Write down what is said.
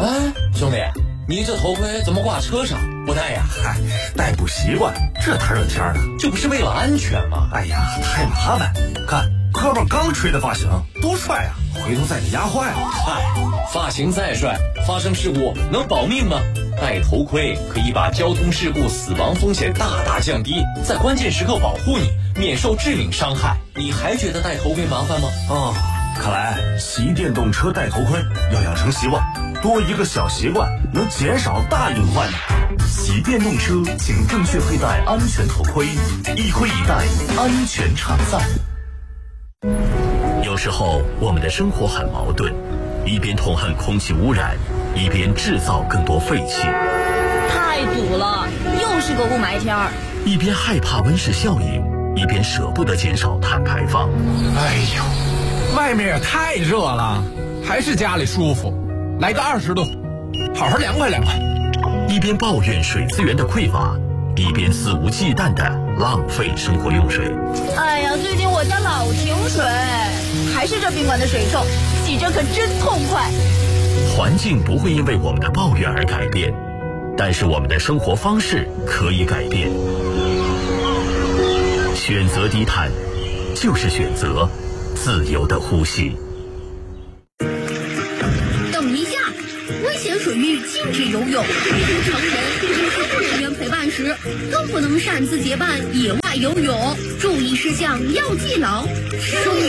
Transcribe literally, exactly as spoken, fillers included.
哎，兄弟，你这头盔怎么挂车上不戴呀？ 嗨，戴不习惯，这大热天的， 这不是为了安全吗？ 哎呀，太麻烦！看哥们刚吹的发型，多帅啊！回头再给压坏了。 嗨，发型再帅，发生事故能保命吗？戴头盔可以把交通事故死亡风险大大降低，在关键时刻保护你，免受致命伤害。你还觉得戴头盔麻烦吗？ 哦，看来骑电动车戴头盔要养成习惯，多一个小习惯能减少大隐患。 骑电动车请正确佩戴安全头盔，一盔一戴，安全常在。有时候我们的生活很矛盾，一边痛恨空气污染，一边制造更多废气。 太堵了，又是个雾霾天儿。 一边害怕温室效应，一边舍不得减少碳排放。 哎呦，外面也太热了，还是家里舒服。来个二十度，好好凉快凉快。 一边抱怨水资源的匮乏，一边肆无忌惮地浪费生活用水。 哎呀，最近我家老停水，还是这宾馆的水臭，洗着可真痛快。 环境不会因为我们的抱怨而改变，但是我们的生活方式可以改变。选择低碳，就是选择自由的呼吸。 等一下，危险水域禁止游泳，成人与医护人员陪伴时，更不能擅自结伴野外游泳。注意事项要记牢：生